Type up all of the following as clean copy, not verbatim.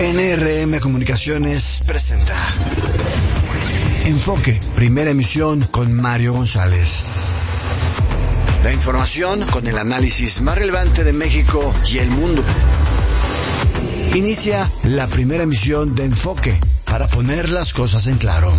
NRM Comunicaciones presenta Enfoque, primera emisión con Mario González. La información con el análisis más relevante de México y el mundo. Inicia la primera emisión de Enfoque para poner las cosas en claro.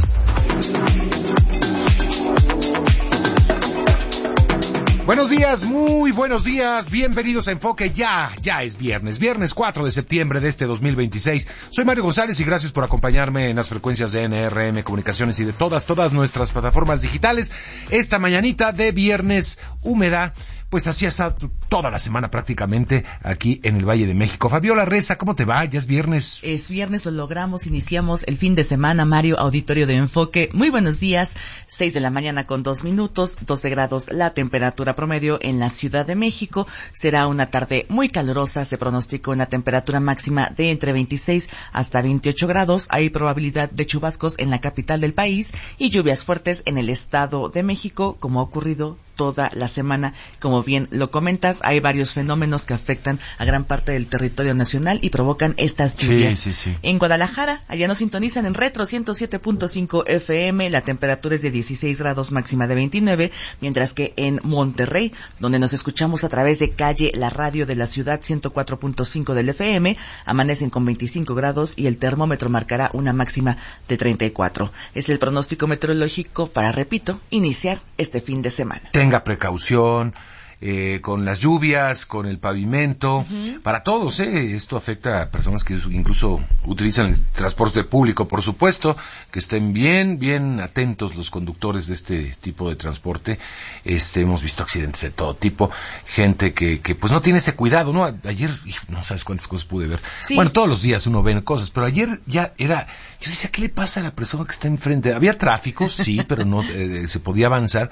Buenos días, muy buenos días, bienvenidos a Enfoque, ya es viernes 4 de septiembre de este 2026. Soy Mario González y gracias por acompañarme en las frecuencias de NRM Comunicaciones y de todas nuestras plataformas digitales. Esta mañanita de viernes húmeda, pues así es toda la semana prácticamente aquí en el Valle de México. Fabiola Reza, ¿cómo te va? Ya es viernes. Es viernes, lo logramos, iniciamos el fin de semana, Mario, auditorio de Enfoque. Muy buenos días, 6 de la mañana con 2 minutos, 12 grados la temperatura promedio en la Ciudad de México. Será una tarde muy calurosa, se pronostica una temperatura máxima de entre 26 hasta 28 grados. Hay probabilidad de chubascos en la capital del país y lluvias fuertes en el Estado de México, como ha ocurrido toda la semana. Como bien lo comentas, hay varios fenómenos que afectan a gran parte del territorio nacional y provocan estas lluvias. Sí. En Guadalajara, allá nos sintonizan en Retro 107.5 FM, la temperatura es de 16 grados, máxima de 29, mientras que en Monterrey, donde nos escuchamos a través de Calle La Radio de la Ciudad 104.5 del FM, amanecen con 25 grados y el termómetro marcará una máxima de 34. Es el pronóstico meteorológico para, repito, iniciar este fin de semana. Tenga precaución con las lluvias, con el pavimento, para todos, esto afecta a personas que incluso utilizan el transporte público, por supuesto, que estén bien atentos los conductores de este tipo de transporte. Hemos visto accidentes de todo tipo, gente que pues no tiene ese cuidado, ¿no? Ayer, no sabes cuántas cosas pude ver. Sí. Bueno, todos los días uno ve cosas, pero ayer ya era, yo decía, ¿qué le pasa a la persona que está enfrente? Había tráfico, sí, pero no se podía avanzar.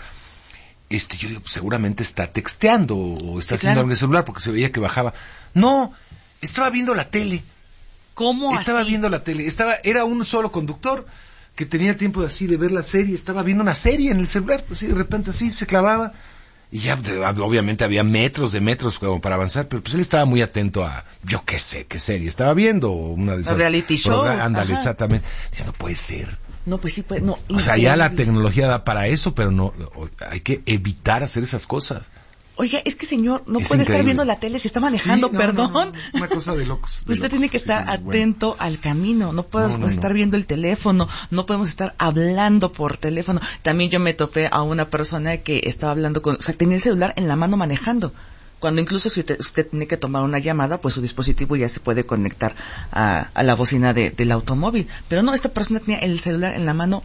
Yo digo, pues seguramente está texteando o está haciendo algo en el celular porque se veía que bajaba. No, estaba viendo la tele. ¿Cómo estaba así? Viendo la tele. Era un solo conductor que tenía tiempo de ver la serie. Estaba viendo una serie en el celular, pues sí, de repente así se clavaba. Y ya, obviamente había metros como para avanzar, pero pues él estaba muy atento a, yo qué sé, qué serie estaba viendo, una de esas. Reality show. Ándale, exactamente. Dice, no puede ser. No, pues sí, pues no. O sea, ya la tecnología da para eso, pero no, hay que evitar hacer esas cosas. Oiga, es que señor, no es puede increíble. Estar viendo la tele si está manejando, sí, no, perdón. No, una cosa de locos. Usted tiene que estar atento al camino, no podemos estar viendo el teléfono, no podemos estar hablando por teléfono. También yo me topé a una persona que estaba hablando o sea, tenía el celular en la mano manejando. Cuando incluso si usted tiene que tomar una llamada, pues su dispositivo ya se puede conectar a la bocina del automóvil. Pero no, esta persona tenía el celular en la mano,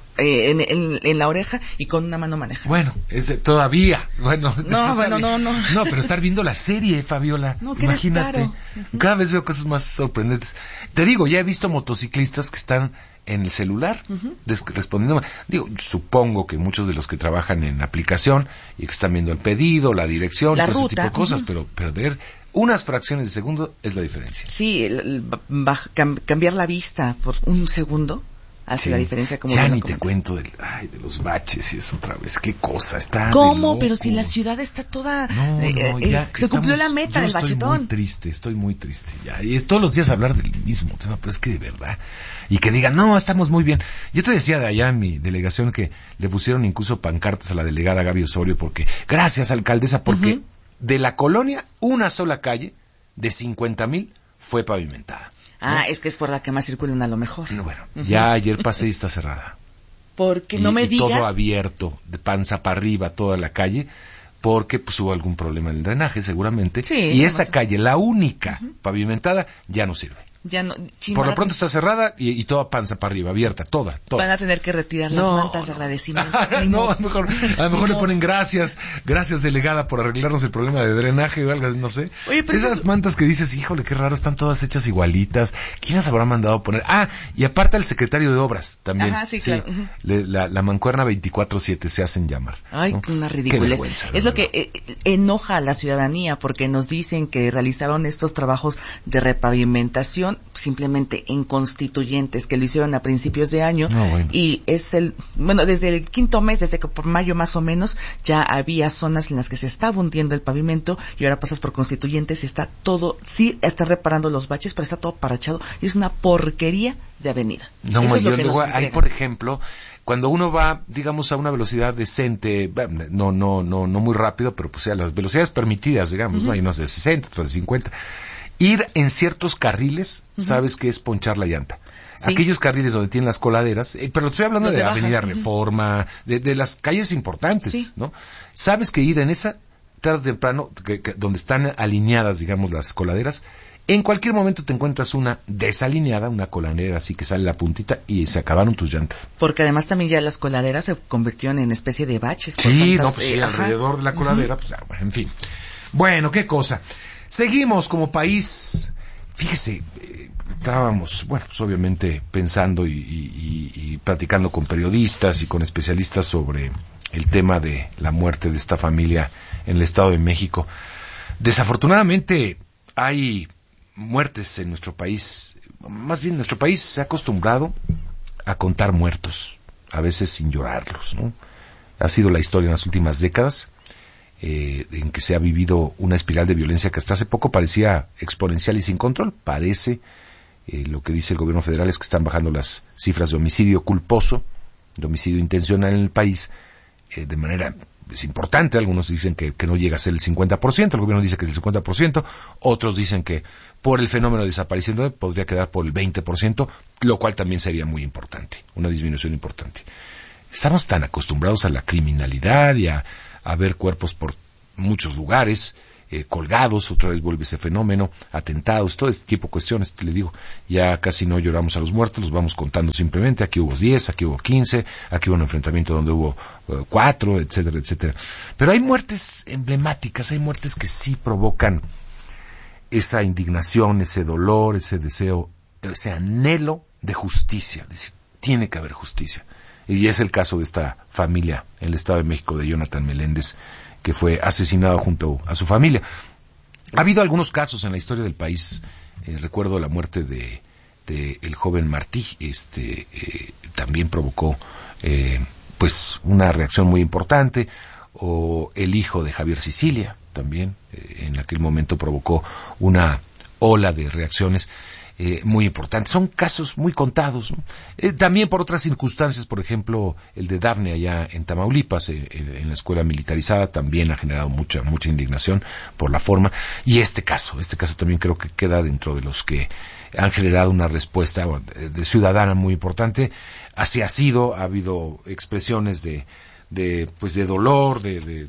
en la oreja y con una mano manejando. Bueno, todavía. Bueno, no. Pero estar viendo la serie, Fabiola. No, qué imagínate. descaro. Cada vez veo cosas más sorprendentes. Te digo, ya he visto motociclistas que están en el celular, respondiendo. Digo, supongo que muchos de los que trabajan en aplicación y que están viendo el pedido, la dirección, la todo ruta, ese tipo de cosas, pero perder unas fracciones de segundo es la diferencia. Sí, cambiar la vista por un segundo hace la diferencia, como ya ni te cuento de los baches y eso otra vez, qué cosa está. ¿Cómo? Pero si la ciudad está toda se cumplió la meta del bachetón. Estoy muy triste ya, y es todos los días hablar del mismo tema, pero es que de verdad, y que digan, no, estamos muy bien. Yo te decía de allá en mi delegación que le pusieron incluso pancartas a la delegada Gaby Osorio porque, gracias alcaldesa, porque de la colonia, una sola calle de 50,000 fue pavimentada. Es que es por la que más circulan a lo mejor. Bueno, ya ayer pasé y está cerrada. Porque no me digas. Todo abierto, de panza para arriba, toda la calle, porque pues hubo algún problema en el drenaje seguramente. Sí, y esa calle, la única pavimentada, ya no sirve. Ya no, por lo pronto está cerrada y toda panza para arriba, abierta, toda. Van a tener que retirar las mantas de agradecimiento. No, a lo mejor le ponen gracias delegada por arreglarnos el problema de drenaje o algo, no sé. Oye, pero esas mantas que dices, híjole, qué raro, están todas hechas igualitas. ¿Quién las habrá mandado a poner? Y aparte al secretario de obras también. Ajá, sí, claro. La mancuerna 24/7 se hacen llamar. Ay, ¿no? Una ridiculez. Es lo que enoja a la ciudadanía porque nos dicen que realizaron estos trabajos de repavimentación hicieron simplemente en Constituyentes, que lo hicieron a principios de año, y es desde el quinto mes, desde que por mayo más o menos, ya había zonas en las que se estaba hundiendo el pavimento, y ahora pasas por Constituyentes y está todo, sí está reparando los baches, pero está todo parachado, y es una porquería de avenida. Hay, por ejemplo, cuando uno va, digamos, a una velocidad decente, no muy rápido, pero pues a las velocidades permitidas, digamos, ¿no? Hay unas de 60, otras de 50. Ir en ciertos carriles, sabes que es ponchar la llanta. Sí. Aquellos carriles donde tienen las coladeras, pero estoy hablando de Avenida Reforma, de las calles importantes, sí, ¿no? Sabes que ir en esa, tarde o temprano, donde están alineadas, digamos, las coladeras, en cualquier momento te encuentras una desalineada, una coladera así que sale la puntita y se acabaron tus llantas. Porque además también ya las coladeras se convirtieron en especie de baches. Sí, alrededor de la coladera, pues en fin. Bueno, qué cosa. Seguimos como país. Fíjese, estábamos, pues obviamente pensando y platicando con periodistas y con especialistas sobre el tema de la muerte de esta familia en el Estado de México. Desafortunadamente hay muertes en nuestro país. Más bien, nuestro país se ha acostumbrado a contar muertos, a veces sin llorarlos, ¿no? Ha sido la historia en las últimas décadas, en que se ha vivido una espiral de violencia que hasta hace poco parecía exponencial y sin control. Parece, lo que dice el gobierno federal es que están bajando las cifras de homicidio culposo, de homicidio intencional en el país, de manera importante. Algunos dicen que no llega a ser el 50%, el gobierno dice que es el 50%, otros dicen que por el fenómeno de desaparición podría quedar por el 20%, lo cual también sería muy importante, una disminución importante. Estamos tan acostumbrados a la criminalidad y a ver cuerpos por muchos lugares, colgados, otra vez vuelve ese fenómeno, atentados, todo este tipo de cuestiones, le digo, ya casi no lloramos a los muertos, los vamos contando simplemente, aquí hubo 10, aquí hubo 15, aquí hubo un enfrentamiento donde hubo 4, etcétera, etcétera. Pero hay muertes emblemáticas, hay muertes que sí provocan esa indignación, ese dolor, ese deseo, ese anhelo de justicia, es decir, tiene que haber justicia. Y es el caso de esta familia en el Estado de México de Jonathan Meléndez, que fue asesinado junto a su familia. Ha habido algunos casos en la historia del país. Recuerdo la muerte de el joven Martí, también provocó pues una reacción muy importante, o el hijo de Javier Sicilia también, en aquel momento provocó una ola de reacciones muy importantes. Son casos muy contados, ¿no? También por otras circunstancias, por ejemplo, el de Dafne allá en Tamaulipas, en la escuela militarizada, también ha generado mucha indignación por la forma. Y este caso también creo que queda dentro de los que han generado una respuesta de ciudadana muy importante. Así ha sido, ha habido expresiones de dolor, de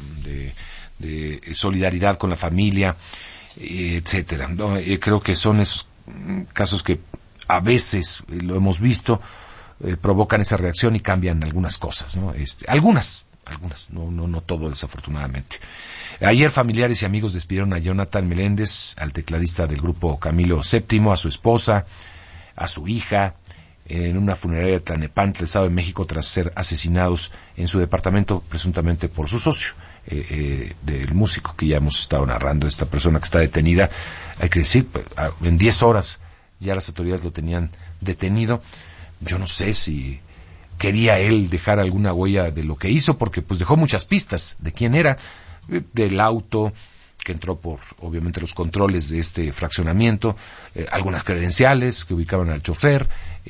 solidaridad con la familia, etcétera, ¿no? Creo que son esos casos que a veces lo hemos visto, provocan esa reacción y cambian algunas cosas, ¿no? Algunas, no todo, desafortunadamente. Ayer familiares y amigos despidieron a Jonathan Meléndez, al tecladista del grupo Camilo VII, a su esposa, a su hija, en una funeraria de Tlalnepantla, Estado de México, tras ser asesinados en su departamento, presuntamente por su socio, del músico que ya hemos estado narrando, esta persona que está detenida. Hay que decir, en 10 horas ya las autoridades lo tenían detenido. Yo no sé si quería él dejar alguna huella de lo que hizo, porque pues dejó muchas pistas de quién era, del auto que entró por, obviamente, los controles de este fraccionamiento, algunas credenciales que ubicaban al chofer,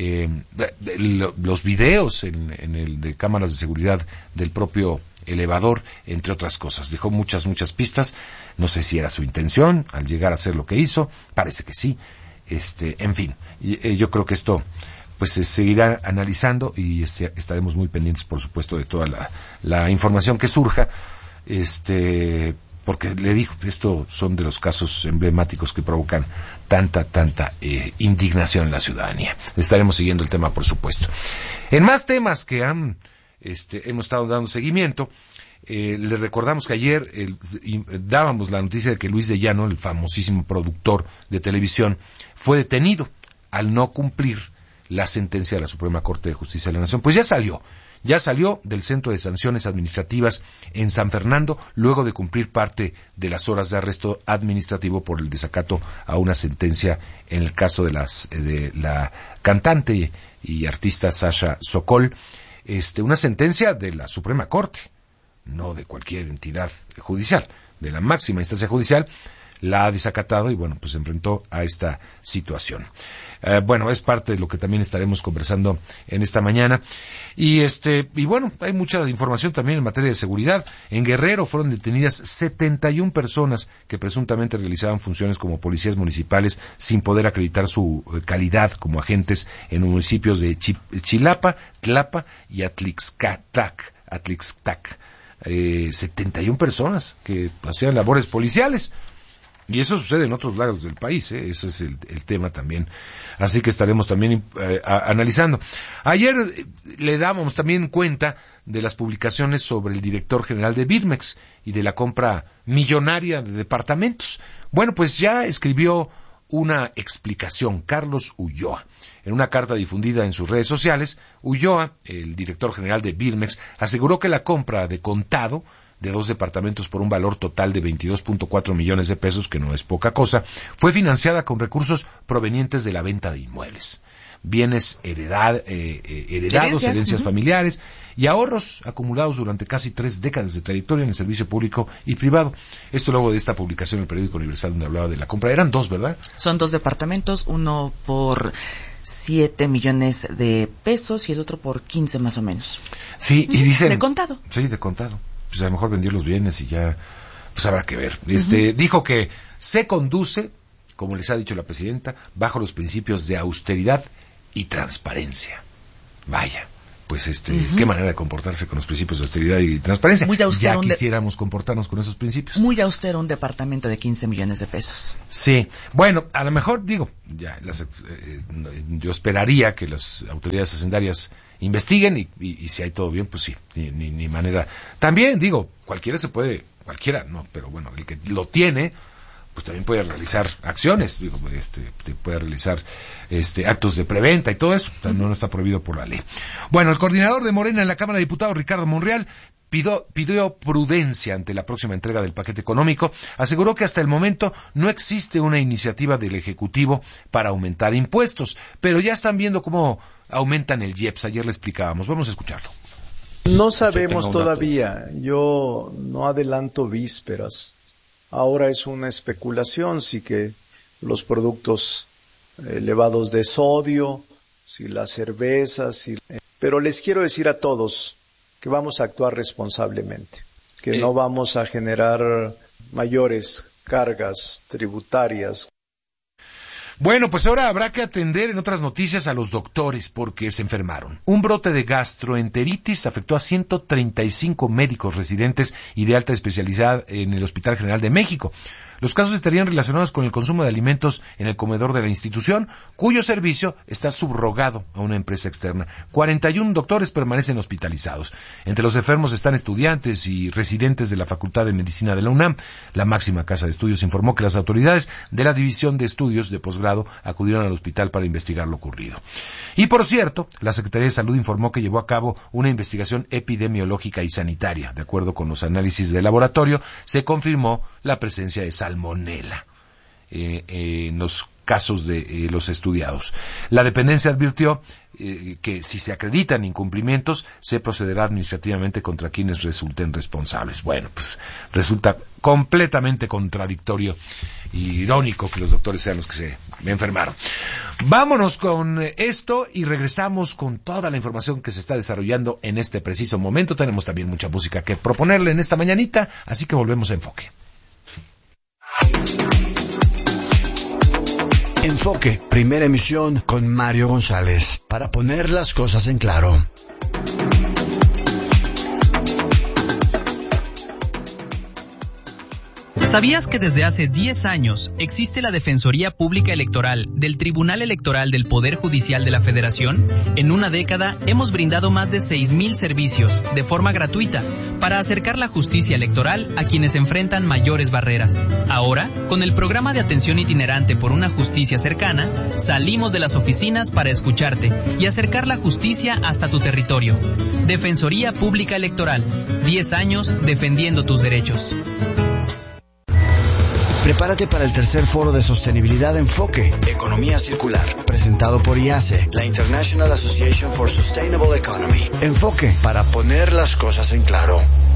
los videos en el de cámaras de seguridad del propio elevador, entre otras cosas. Dejó muchas pistas. No sé si era su intención al llegar a hacer lo que hizo, parece que sí. En fin, yo creo que esto pues se seguirá analizando y estaremos muy pendientes, por supuesto, de toda la información que surja, porque le digo, estos son de los casos emblemáticos que provocan tanta indignación en la ciudadanía. Estaremos siguiendo el tema, por supuesto. En más temas que hemos estado dando seguimiento, le recordamos que ayer dábamos la noticia de que Luis de Llano, el famosísimo productor de televisión, fue detenido al no cumplir la sentencia de la Suprema Corte de Justicia de la Nación. Pues ya ya salió del Centro de Sanciones Administrativas en San Fernando luego de cumplir parte de las horas de arresto administrativo por el desacato a una sentencia en el caso de la cantante y artista Sasha Sokol, una sentencia de la Suprema Corte, no de cualquier entidad judicial, de la máxima instancia judicial. La ha desacatado y bueno, pues se enfrentó a esta situación. Es parte de lo que también estaremos conversando en esta mañana. Y bueno, hay mucha información también en materia de seguridad. En Guerrero fueron detenidas 71 personas que presuntamente realizaban funciones como policías municipales sin poder acreditar su calidad como agentes en los municipios de Chilapa, Tlapa y Atlixtac. 71 personas que hacían labores policiales. Y eso sucede en otros lados del país, eso es el tema también. Así que estaremos también analizando. Ayer le dábamos también cuenta de las publicaciones sobre el director general de Birmex y de la compra millonaria de departamentos. Bueno, pues ya escribió una explicación Carlos Ulloa. En una carta difundida en sus redes sociales, Ulloa, el director general de Birmex, aseguró que la compra de contado de 2 departamentos por un valor total de 22.4 millones de pesos, que no es poca cosa, fue financiada con recursos provenientes de la venta de inmuebles, bienes heredados, herencias familiares y ahorros acumulados durante casi 3 décadas de trayectoria en el servicio público y privado. Esto luego de esta publicación en el periódico Universal donde hablaba de la compra. Eran 2, ¿verdad? Son 2 departamentos, uno por 7 millones de pesos y el otro por 15 más o menos. Sí, y dicen... ¿De contado? Sí, de contado. Pues a lo mejor vendió los bienes y ya, pues habrá que ver. Dijo que se conduce, como les ha dicho la presidenta, bajo los principios de austeridad y transparencia. Vaya, pues qué manera de comportarse con los principios de austeridad y transparencia. Muy austero, ya quisiéramos comportarnos con esos principios. Muy austero un departamento de 15 millones de pesos. Sí, bueno, a lo mejor yo esperaría que las autoridades hacendarias investiguen y si hay todo bien, pues sí, ni manera. También cualquiera, no, pero bueno, el que lo tiene, pues también puede realizar acciones, puede realizar actos de preventa y todo eso, no está prohibido por la ley. Bueno, el coordinador de Morena en la Cámara de Diputados, Ricardo Monreal, pidió prudencia ante la próxima entrega del paquete económico. Aseguró que hasta el momento no existe una iniciativa del Ejecutivo para aumentar impuestos, pero ya están viendo cómo aumentan el IEPS. Ayer le explicábamos. Vamos a escucharlo. No sabemos todavía. Yo no adelanto vísperas. Ahora es una especulación si que los productos elevados de sodio, si las cervezas, pero les quiero decir a todos que vamos a actuar responsablemente, que no vamos a generar mayores cargas tributarias. Bueno, pues ahora habrá que atender en otras noticias a los doctores porque se enfermaron. Un brote de gastroenteritis afectó a 135 médicos residentes y de alta especialidad en el Hospital General de México. Los casos estarían relacionados con el consumo de alimentos en el comedor de la institución, cuyo servicio está subrogado a una empresa externa. 41 doctores permanecen hospitalizados. Entre los enfermos están estudiantes y residentes de la Facultad de Medicina de la UNAM. La máxima casa de estudios informó que las autoridades de la División de Estudios de Posgrado acudieron al hospital para investigar lo ocurrido. Y por cierto, la Secretaría de Salud informó que llevó a cabo una investigación epidemiológica y sanitaria. De acuerdo con los análisis de laboratorio, se confirmó la presencia de salmonela en los casos de los estudiados. La dependencia advirtió que si se acreditan incumplimientos, se procederá administrativamente contra quienes resulten responsables. Bueno, pues resulta completamente contradictorio y irónico que los doctores sean los que se enfermaron. Vámonos con esto y regresamos con toda la información que se está desarrollando en este preciso momento. Tenemos también mucha música que proponerle en esta mañanita, así que volvemos a Enfoque. Enfoque, primera emisión con Mario González, para poner las cosas en claro. ¿Sabías que desde hace 10 años existe la Defensoría Pública Electoral del Tribunal Electoral del Poder Judicial de la Federación? En una década hemos brindado más de 6,000 servicios de forma gratuita para acercar la justicia electoral a quienes enfrentan mayores barreras. Ahora, con el programa de atención itinerante por una justicia cercana, salimos de las oficinas para escucharte y acercar la justicia hasta tu territorio. Defensoría Pública Electoral, 10 años defendiendo tus derechos. Prepárate para el tercer foro de sostenibilidad Enfoque, Economía Circular, presentado por IASE, la International Association for Sustainable Economy. Enfoque, para poner las cosas en claro.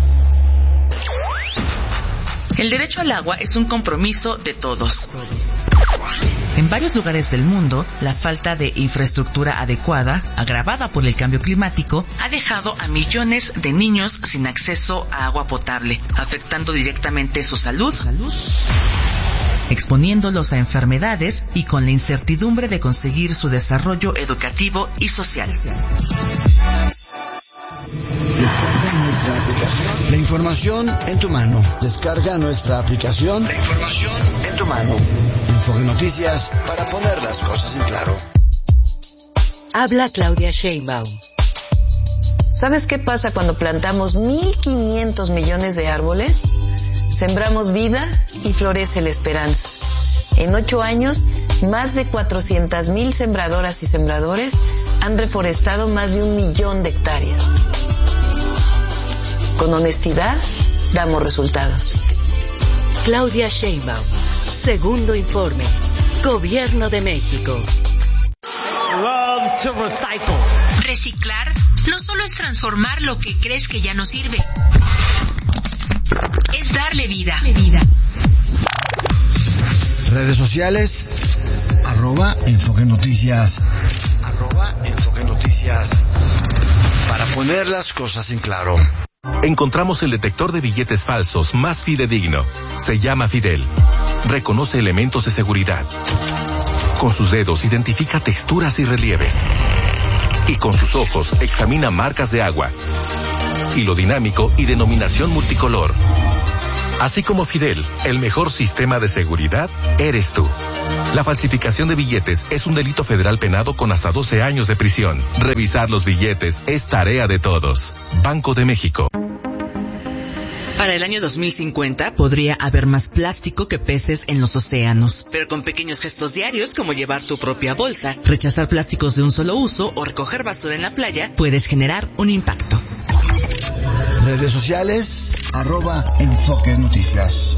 El derecho al agua es un compromiso de todos. En varios lugares del mundo, la falta de infraestructura adecuada, agravada por el cambio climático, ha dejado a millones de niños sin acceso a agua potable, afectando directamente su salud, exponiéndolos a enfermedades y con la incertidumbre de conseguir su desarrollo educativo y social. La información en tu mano. Descarga nuestra aplicación. La información en tu mano. Enfoque Noticias, para poner las cosas en claro. Habla Claudia Sheinbaum. ¿Sabes qué pasa cuando plantamos 1,500 millones de árboles? Sembramos vida y florece la esperanza. En 8 años, más de 400,000 sembradoras y sembradores han reforestado más de 1 millón de hectáreas. Con honestidad, damos resultados. Claudia Sheinbaum, segundo informe. Gobierno de México. Reciclar no solo es transformar lo que crees que ya no sirve, es darle vida. Redes sociales, @Enfoque Noticias, @Enfoque Noticias, para poner las cosas en claro. Encontramos el detector de billetes falsos más fidedigno. Se llama Fidel. Reconoce elementos de seguridad. Con sus dedos identifica texturas y relieves. Y con sus ojos examina marcas de agua. Hilo dinámico y denominación multicolor. Así como Fidel, el mejor sistema de seguridad eres tú. La falsificación de billetes es un delito federal penado con hasta 12 años de prisión. Revisar los billetes es tarea de todos. Banco de México. Para el año 2050 podría haber más plástico que peces en los océanos. Pero con pequeños gestos diarios como llevar tu propia bolsa, rechazar plásticos de un solo uso o recoger basura en la playa, puedes generar un impacto. Redes sociales, @Enfoque Noticias.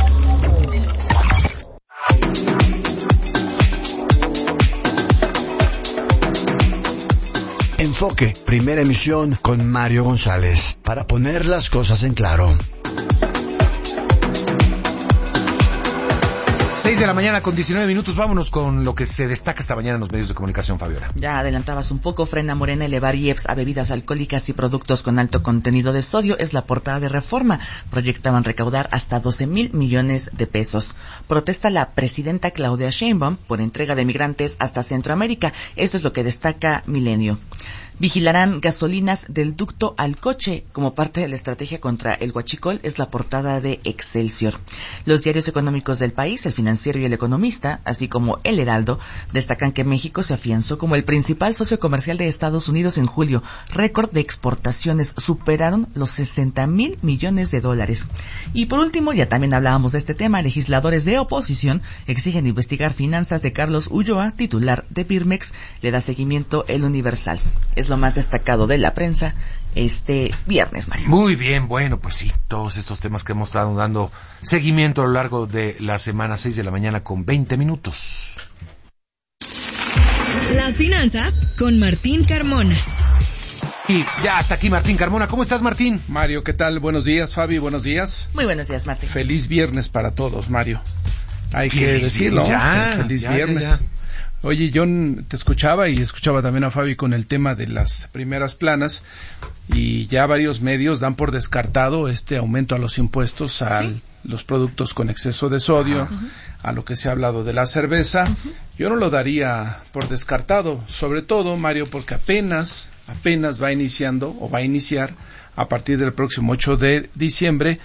Enfoque, primera emisión con Mario González, para poner las cosas en claro. 6 de la mañana con 19 minutos. Vámonos con lo que se destaca esta mañana en los medios de comunicación, Fabiola. Ya adelantabas un poco. Frena Morena elevar IEPS a bebidas alcohólicas y productos con alto contenido de sodio. Es la portada de Reforma. Proyectaban recaudar hasta 12,000 millones de pesos. Protesta la presidenta Claudia Sheinbaum por entrega de migrantes hasta Centroamérica. Esto es lo que destaca Milenio. Vigilarán gasolinas del ducto al coche como parte de la estrategia contra el huachicol, es la portada de Excelsior. Los diarios económicos del país, El Financiero y El Economista, así como El Heraldo, destacan que México se afianzó como el principal socio comercial de Estados Unidos en julio. Récord de exportaciones, superaron los 60,000 millones de dólares. Y por último, ya también hablábamos de este tema, legisladores de oposición exigen investigar finanzas de Carlos Ulloa, titular de Birmex. Le da seguimiento El Universal. Es lo más destacado de la prensa este viernes, Mario. Muy bien, bueno, pues sí, todos estos temas que hemos estado dando seguimiento a lo largo de la semana, 6 de la mañana con 20 minutos. Las finanzas con Martín Carmona. Y ya hasta aquí Martín Carmona. ¿Cómo estás, Martín? Mario, ¿qué tal? Buenos días, Fabi, buenos días. Muy buenos días, Martín. Feliz viernes para todos, Mario. Hay que decirlo. Feliz viernes. Ya. Oye, yo te escuchaba y escuchaba también a Fabi con el tema de las primeras planas y ya varios medios dan por descartado este aumento a los impuestos a los productos con exceso de sodio, a lo que se ha hablado de la cerveza. Yo no lo daría por descartado, sobre todo, Mario, porque apenas va a iniciar a partir del próximo 8 de diciembre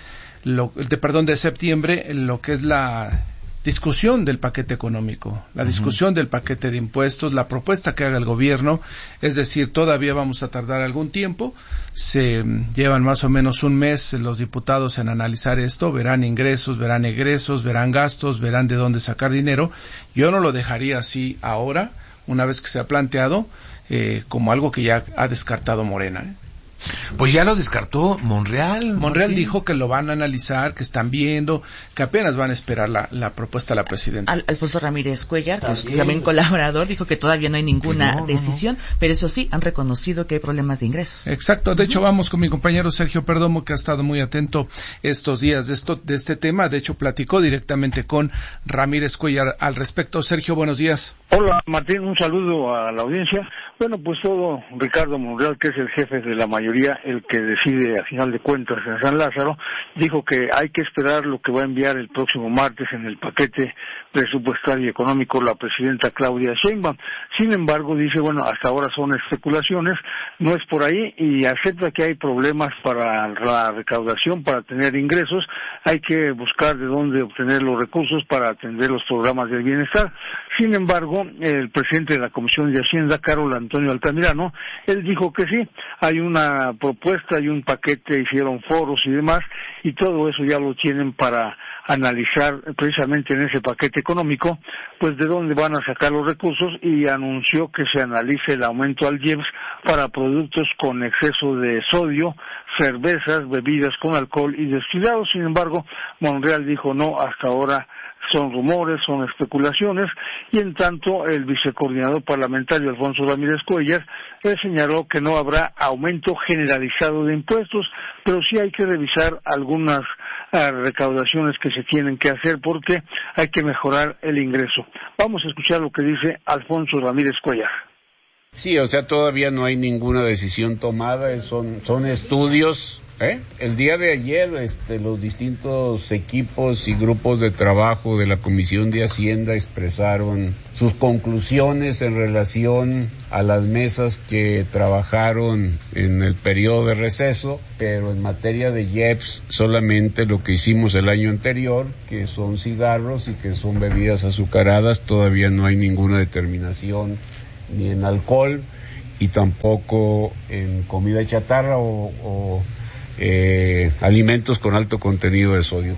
de septiembre, lo que es la discusión del paquete económico, la discusión del paquete de impuestos, la propuesta que haga el gobierno. Es decir, todavía vamos a tardar algún tiempo. Se llevan más o menos un mes los diputados en analizar esto, verán ingresos, verán egresos, verán gastos, verán de dónde sacar dinero. Yo no lo dejaría así ahora, una vez que se ha planteado, como algo que ya ha descartado Morena, Pues ya lo descartó Monreal. Monreal dijo que lo van a analizar, que están viendo, que apenas van a esperar la propuesta de la presidenta. Alfonso Ramírez Cuellar, que es también colaborador, dijo que todavía no hay ninguna decisión, pero eso sí, han reconocido que hay problemas de ingresos. Exacto. De hecho, vamos con mi compañero Sergio Perdomo, que ha estado muy atento estos días de este tema. De hecho, platicó directamente con Ramírez Cuellar al respecto. Sergio, buenos días. Hola, Martín, un saludo a la audiencia. Bueno, pues todo Ricardo Monreal, que es el jefe de la mayoría, el que decide a final de cuentas en San Lázaro, dijo que hay que esperar lo que va a enviar el próximo martes en el paquete presupuestal y económico la presidenta Claudia Sheinbaum. Sin embargo, dice, bueno, hasta ahora son especulaciones, no es por ahí, y acepta que hay problemas para la recaudación, para tener ingresos, hay que buscar de dónde obtener los recursos para atender los programas del bienestar. Sin embargo, el presidente de la Comisión de Hacienda, Carlos Antonio Altamirano, él dijo que sí, hay una propuesta, hay un paquete, hicieron foros y demás, y todo eso ya lo tienen para analizar precisamente en ese paquete económico, pues de dónde van a sacar los recursos, y anunció que se analice el aumento al IEPS para productos con exceso de sodio, cervezas, bebidas con alcohol y destilados. Sin embargo, Monreal dijo no, hasta ahora son rumores, son especulaciones, y en tanto el vicecoordinador parlamentario Alfonso Ramírez Cuellar señaló que no habrá aumento generalizado de impuestos, pero sí hay que revisar algunas recaudaciones que se tienen que hacer porque hay que mejorar el ingreso. Vamos a escuchar lo que dice Alfonso Ramírez Cuellar. Sí, o sea, todavía no hay ninguna decisión tomada, son estudios. El día de ayer, los distintos equipos y grupos de trabajo de la Comisión de Hacienda expresaron sus conclusiones en relación a las mesas que trabajaron en el periodo de receso, pero en materia de IEPS solamente lo que hicimos el año anterior, que son cigarros y que son bebidas azucaradas. Todavía no hay ninguna determinación ni en alcohol y tampoco en comida chatarra o alimentos con alto contenido de sodio.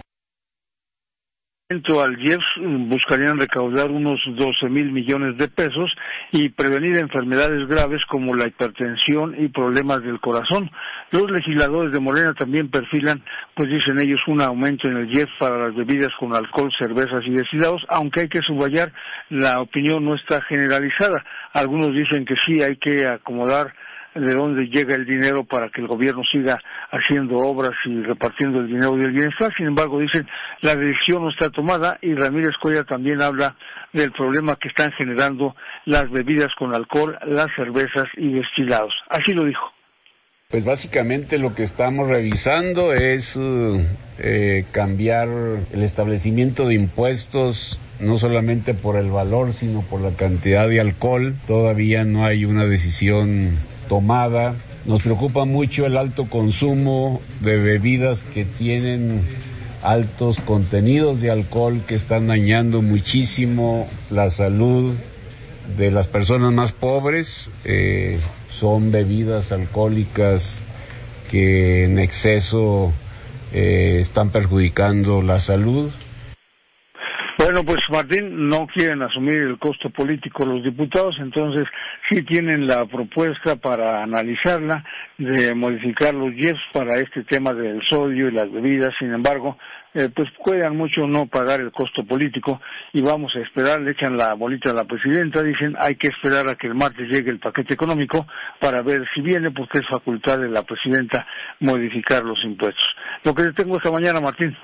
Al IEPS buscarían recaudar unos 12,000 millones de pesos y prevenir enfermedades graves como la hipertensión y problemas del corazón. Los legisladores de Morena también perfilan, pues dicen ellos, un aumento en el IEPS para las bebidas con alcohol, cervezas y destilados, aunque hay que subrayar, la opinión no está generalizada. Algunos dicen que sí hay que acomodar de dónde llega el dinero para que el gobierno siga haciendo obras y repartiendo el dinero del bienestar. Sin embargo, dicen, la decisión no está tomada, y Ramírez Cuellar también habla del problema que están generando las bebidas con alcohol, las cervezas y destilados. Así lo dijo. Pues básicamente lo que estamos revisando es cambiar el establecimiento de impuestos, no solamente por el valor, sino por la cantidad de alcohol. Todavía no hay una decisión tomada. Nos preocupa mucho el alto consumo de bebidas que tienen altos contenidos de alcohol, que están dañando muchísimo la salud de las personas más pobres. Son bebidas alcohólicas que en exceso están perjudicando la salud. Bueno, pues Martín, no quieren asumir el costo político los diputados, entonces sí tienen la propuesta para analizarla de modificar los IEPS para este tema del sodio y las bebidas. Sin embargo, pues cuidan mucho no pagar el costo político, y vamos a esperar. Le echan la bolita a la presidenta, dicen hay que esperar a que el martes llegue el paquete económico para ver si viene, porque es facultad de la presidenta modificar los impuestos. Lo que tengo esta mañana, Martín.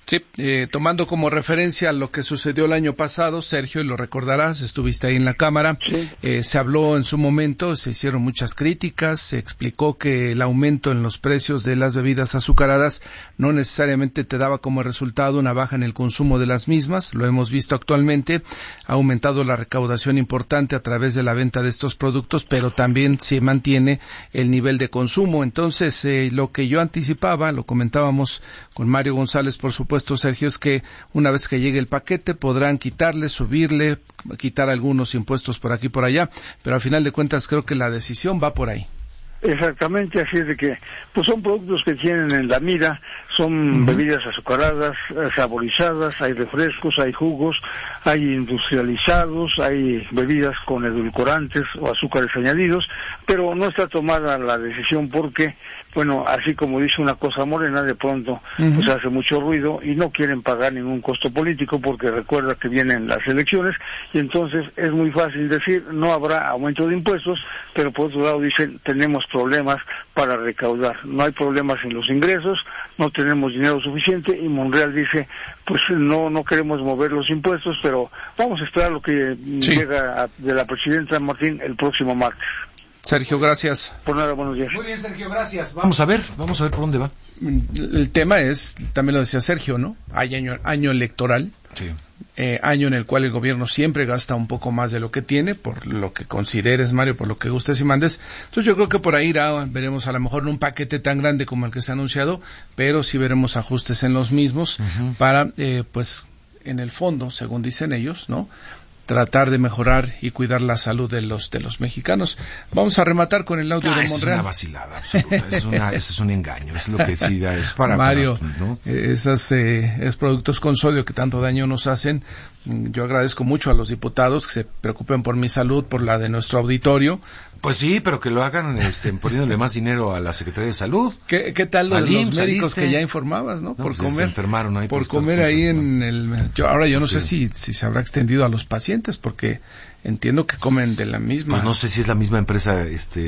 Sí, tomando como referencia lo que sucedió el año pasado, Sergio, y lo recordarás, estuviste ahí en la Cámara, sí. Se habló en su momento, se hicieron muchas críticas, se explicó que el aumento en los precios de las bebidas azucaradas no necesariamente te daba como resultado una baja en el consumo de las mismas, lo hemos visto actualmente, ha aumentado la recaudación importante a través de la venta de estos productos, pero también se mantiene el nivel de consumo. Entonces, lo que yo anticipaba, lo comentábamos con Mario González, por supuesto, Sergio, es que una vez que llegue el paquete podrán quitarle, subirle, quitar algunos impuestos por aquí y por allá, pero al final de cuentas creo que la decisión va por ahí. Exactamente, así es de que pues son productos que tienen en la mira, son bebidas azucaradas, saborizadas, hay refrescos, hay jugos, hay industrializados, hay bebidas con edulcorantes o azúcares añadidos, pero no está tomada la decisión porque, bueno, así como dice una cosa Morena, de pronto pues hace mucho ruido y no quieren pagar ningún costo político porque recuerda que vienen las elecciones y entonces es muy fácil decir no habrá aumento de impuestos, pero por otro lado dicen tenemos problemas para recaudar, no hay problemas en los ingresos, no tenemos dinero suficiente y Monreal dice pues no queremos mover los impuestos, pero vamos a esperar lo que llega de la presidenta Martín el próximo martes. Sergio, gracias. Por nada, buenos días. Muy bien, Sergio, gracias. Vamos a ver por dónde va. El tema es, también lo decía Sergio, ¿no? Hay año electoral, sí. Año en el cual el gobierno siempre gasta un poco más de lo que tiene, por lo que consideres, Mario, por lo que gustes y mandes. Entonces yo creo que por ahí veremos a lo mejor no un paquete tan grande como el que se ha anunciado, pero sí veremos ajustes en los mismos para, pues, en el fondo, según dicen ellos, ¿no?, tratar de mejorar y cuidar la salud de los mexicanos. Vamos a rematar con el audio de Monreal. Es una vacilada absoluta, es un engaño, es lo que sí da, es para Mario, ¿no? Esos productos con sodio que tanto daño nos hacen, yo agradezco mucho a los diputados que se preocupen por mi salud, por la de nuestro auditorio. Pues sí, pero que lo hagan poniéndole más dinero a la Secretaría de Salud. ¿Qué tal los médicos que ya informabas, no? Por comer, se enfermaron ahí por comer ahí en el... Yo no sé si se habrá extendido a los pacientes, porque entiendo que comen de la misma... Pues no sé si es la misma empresa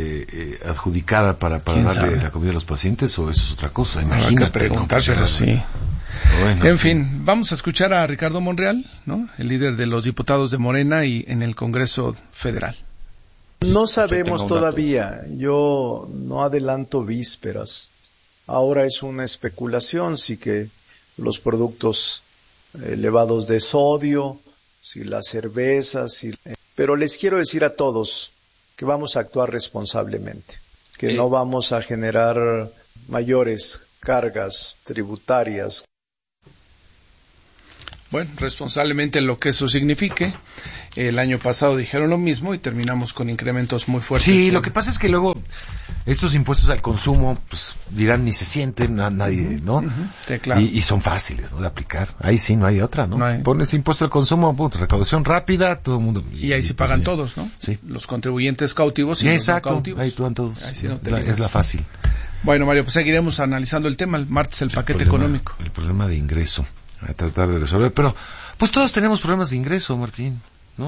adjudicada para darle la comida a los pacientes o eso es otra cosa. Imagínate. Habrá que preguntar, pero sí. Bueno, en fin, vamos a escuchar a Ricardo Monreal, ¿no?, el líder de los diputados de Morena y en el Congreso Federal. No sabemos todavía, yo no adelanto vísperas. Ahora es una especulación, si que los productos elevados de sodio, si las cervezas, pero les quiero decir a todos que vamos a actuar responsablemente, que no vamos a generar mayores cargas tributarias. Bueno, responsablemente lo que eso signifique. El año pasado dijeron lo mismo y terminamos con incrementos muy fuertes. Sí, lo que pasa es que luego estos impuestos al consumo, pues dirán ni se sienten, nadie, ¿no? Sí, claro. Y son fáciles, ¿no?, de aplicar. Ahí sí, no hay otra, ¿no? Pones impuesto al consumo, recaudación rápida, todo el mundo. Y ahí sí pagan todos, ¿no? Sí. Los contribuyentes cautivos y los no cautivos. Ahí actúan todos. Ahí sí no es la fácil. Bueno, Mario, pues seguiremos analizando el tema. El martes el paquete económico. El problema de ingreso. A tratar de resolver, pero pues todos tenemos problemas de ingreso, Martín, ¿no?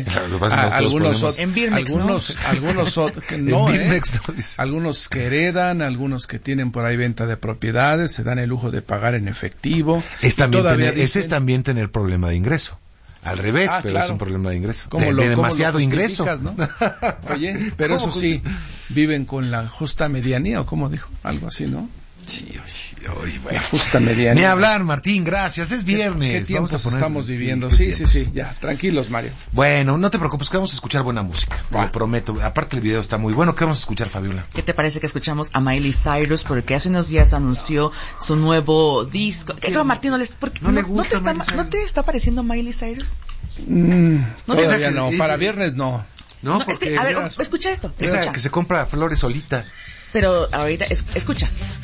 Algunos que heredan, algunos que tienen por ahí venta de propiedades, se dan el lujo de pagar en efectivo. Ese es también tener problema de ingreso. Al revés, pero claro, es un problema de ingreso. De demasiado ingreso, ¿no? Oye, pero eso sí, viven con la justa medianía, o como dijo, algo así, ¿no? Sí, bueno. Justa mediana. Ni hablar, Martín, gracias. Es viernes. ¿Qué tiempos estamos viviendo? Sí, ya. Tranquilos, Mario. Bueno, no te preocupes, que vamos a escuchar buena música. Te lo prometo. Aparte, el video está muy bueno. ¿Qué vamos a escuchar, Fabiola? ¿Qué te parece que escuchamos a Miley Cyrus? Porque hace unos días anunció su nuevo disco. ¿Qué a Martín no le gusta? ¿No te está pareciendo Miley Cyrus? Todavía no. Para viernes no. No, porque... A ver, escucha esto. Esa que se compra flores solita. Pero ahorita, escucha.